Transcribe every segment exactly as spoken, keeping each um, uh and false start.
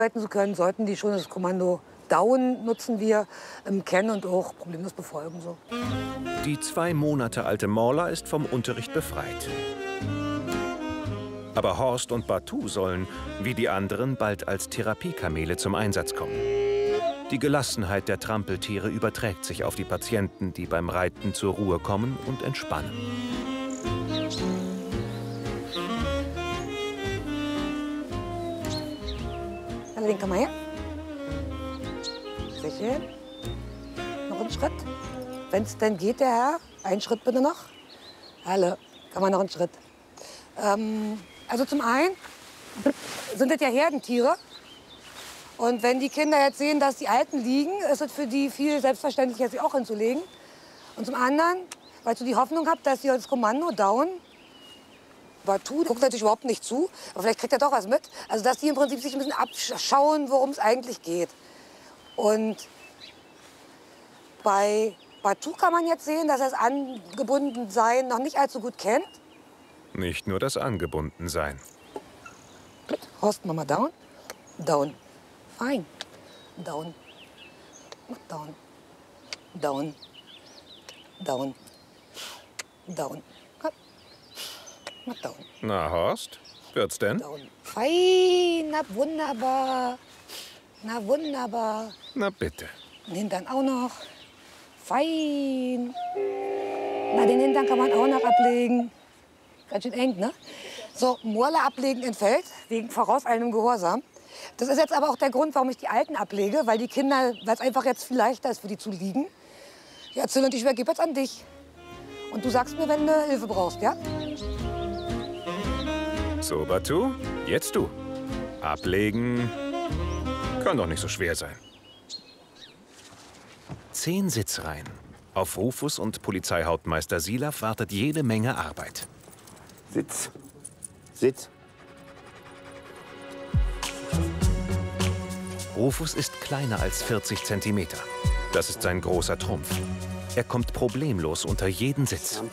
zu können, sollten die schon das Kommando Down nutzen wir, ähm, kennen und auch problemlos befolgen. So. Die zwei Monate alte Morla ist vom Unterricht befreit. Aber Horst und Batu sollen, wie die anderen, bald als Therapiekamele zum Einsatz kommen. Die Gelassenheit der Trampeltiere überträgt sich auf die Patienten, die beim Reiten zur Ruhe kommen und entspannen. Dann linke mal her. Sehr schön. Noch einen Schritt. Wenn es denn geht, der Herr. Einen Schritt bitte noch. Alle. Kann man noch einen Schritt. Ähm, also zum einen sind das ja Herdentiere. Und wenn die Kinder jetzt sehen, dass die Alten liegen, ist es für die viel selbstverständlicher, sie auch hinzulegen. Und zum anderen, weil du die Hoffnung habt, dass ihr das Kommando Down, Batu, guckt natürlich überhaupt nicht zu, aber vielleicht kriegt er doch was mit. Also dass die im Prinzip sich ein bisschen abschauen, worum es eigentlich geht. Und bei Batu kann man jetzt sehen, dass er das Angebundensein noch nicht allzu gut kennt. Nicht nur das Angebundensein. Gut, Horst, mach mal down. Down. Fein. Down. Down. Down. Down. Down. Mach down. Na, Horst, wird's denn? Down. Fein, na wunderbar. Na wunderbar. Na bitte. Den Hintern auch noch. Fein. Na, den Hintern kann man auch noch ablegen. Ganz schön eng, ne? So, Morla ablegen entfällt, wegen vorauseilendem Gehorsam. Das ist jetzt aber auch der Grund, warum ich die Alten ablege, weil die Kinder, weil es einfach jetzt viel leichter ist, für die zu liegen. Ja, Zill, und ich übergebe jetzt an dich. Und du sagst mir, wenn du Hilfe brauchst, ja? So, Batu, jetzt du. Ablegen kann doch nicht so schwer sein. Zehn Sitzreihen. Auf Rufus und Polizeihauptmeister Silaf wartet jede Menge Arbeit. Sitz. Sitz. Rufus ist kleiner als vierzig Zentimeter. Das ist sein großer Trumpf. Er kommt problemlos unter jeden Sitz.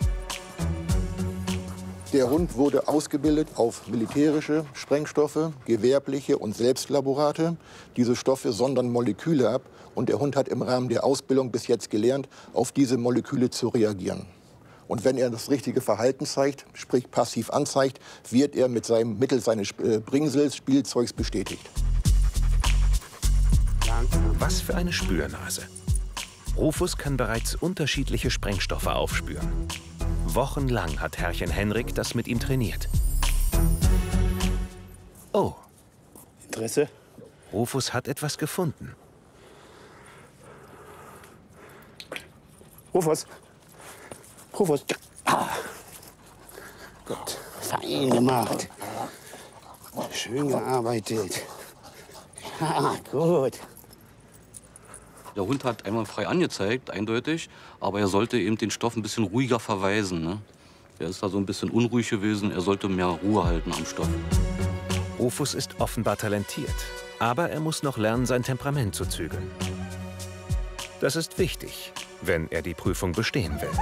Der Hund wurde ausgebildet auf militärische Sprengstoffe, gewerbliche und Selbstlaborate. Diese Stoffe sondern Moleküle ab und der Hund hat im Rahmen der Ausbildung bis jetzt gelernt, auf diese Moleküle zu reagieren. Und wenn er das richtige Verhalten zeigt, sprich passiv anzeigt, wird er mit seinem Mittel seines Bringsels, Spielzeugs bestätigt. Was für eine Spürnase. Rufus kann bereits unterschiedliche Sprengstoffe aufspüren. Wochenlang hat Herrchen Henrik das mit ihm trainiert. Oh. Interesse? Rufus hat etwas gefunden. Rufus. Rufus. Ah. Gut. Fein gemacht. Schön gearbeitet. Ah, gut. Der Hund hat einmal frei angezeigt, eindeutig, aber er sollte eben den Stoff ein bisschen ruhiger verweisen. Ne? Er ist da so ein bisschen unruhig gewesen, er sollte mehr Ruhe halten am Stoff. Rufus ist offenbar talentiert, aber er muss noch lernen, sein Temperament zu zügeln. Das ist wichtig, wenn er die Prüfung bestehen will.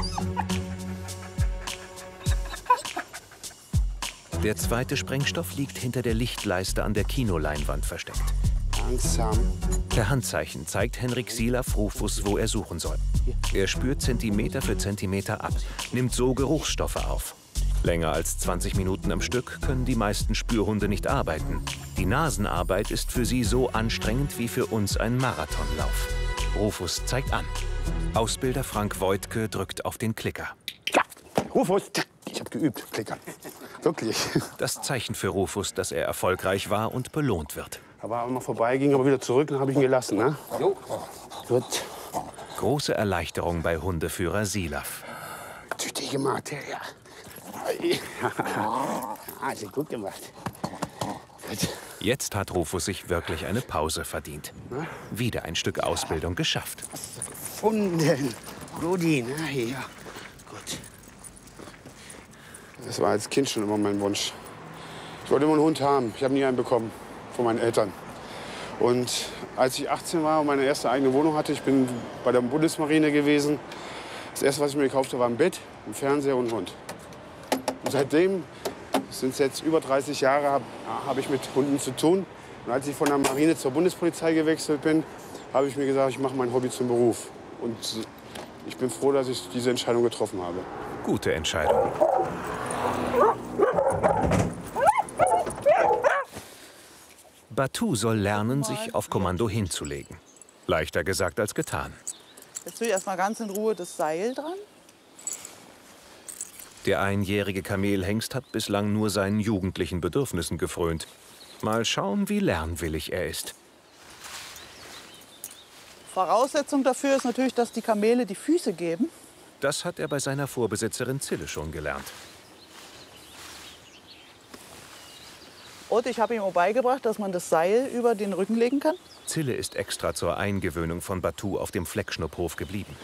Der zweite Sprengstoff liegt hinter der Lichtleiste an der Kinoleinwand versteckt. Langsam. Per Handzeichen zeigt Henrik Silaf Rufus, wo er suchen soll. Er spürt Zentimeter für Zentimeter ab, nimmt so Geruchsstoffe auf. Länger als zwanzig Minuten am Stück können die meisten Spürhunde nicht arbeiten. Die Nasenarbeit ist für sie so anstrengend wie für uns ein Marathonlauf. Rufus zeigt an. Ausbilder Frank Voigtke drückt auf den Klicker. Ja, Rufus, ich habe geübt, Klickern. Wirklich. Das Zeichen für Rufus, dass er erfolgreich war und belohnt wird. Aber wenn man vorbeiging, aber wieder zurück, dann habe ich ihn gelassen, ne? Jo. Gut. Große Erleichterung bei Hundeführer Silaf. Tüchtig gemacht, ja. Also gut gemacht. Gut. Jetzt hat Rufus sich wirklich eine Pause verdient. Wieder ein Stück Ausbildung geschafft. Hast du gefunden? Rudi, na ja. Gut. Das war als Kind schon immer mein Wunsch. Ich wollte immer einen Hund haben. Ich habe nie einen bekommen von meinen Eltern. Und als ich achtzehn war und meine erste eigene Wohnung hatte, ich bin bei der Bundesmarine gewesen, das erste, was ich mir gekauft habe, war ein Bett, ein Fernseher und ein Hund. Und seitdem, das sind jetzt über dreißig Jahre, habe hab ich mit Hunden zu tun. Und als ich von der Marine zur Bundespolizei gewechselt bin, habe ich mir gesagt, ich mache mein Hobby zum Beruf. Und ich bin froh, dass ich diese Entscheidung getroffen habe. Gute Entscheidung. Batu soll lernen, sich auf Kommando hinzulegen. Leichter gesagt als getan. Jetzt tue ich erst mal ganz in Ruhe das Seil dran. Der einjährige Kamelhengst hat bislang nur seinen jugendlichen Bedürfnissen gefrönt. Mal schauen, wie lernwillig er ist. Voraussetzung dafür ist natürlich, dass die Kamele die Füße geben. Das hat er bei seiner Vorbesitzerin Zille schon gelernt. Und ich habe ihm auch beigebracht, dass man das Seil über den Rücken legen kann. Zille ist extra zur Eingewöhnung von Batu auf dem Fleckschnupphof geblieben.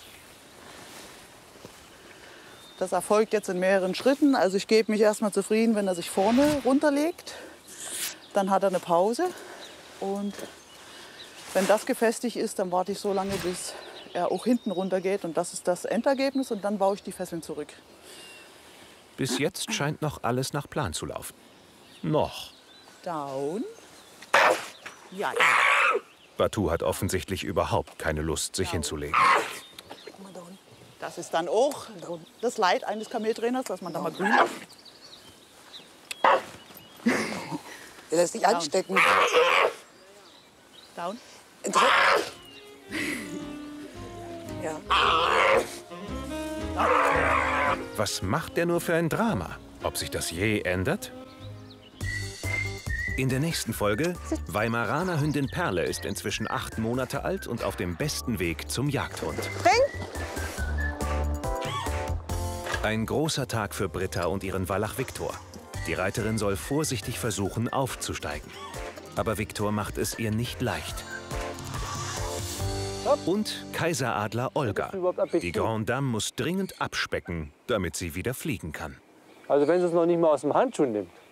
Das erfolgt jetzt in mehreren Schritten. Also ich gebe mich erst mal zufrieden, wenn er sich vorne runterlegt. Dann hat er eine Pause. Und wenn das gefestigt ist, dann warte ich so lange, bis er auch hinten runter geht. Und das ist das Endergebnis. Und dann baue ich die Fesseln zurück. Bis jetzt scheint noch alles nach Plan zu laufen. Noch. Down. Ja. Batu hat offensichtlich überhaupt keine Lust, sich hinzulegen. Das ist dann auch das Leid eines Kameltrainers, dass man da mal grün macht. Der lässt sich Down. anstecken. Down. Ja. Was macht der nur für ein Drama? Ob sich das je ändert? In der nächsten Folge, Weimaraner Hündin Perle ist inzwischen acht Monate alt und auf dem besten Weg zum Jagdhund. Ein großer Tag für Britta und ihren Wallach Viktor. Die Reiterin soll vorsichtig versuchen, aufzusteigen. Aber Viktor macht es ihr nicht leicht. Und Kaiseradler Olga. Die Grande Dame muss dringend abspecken, damit sie wieder fliegen kann. Also wenn sie es noch nicht mal aus dem Handschuh nimmt.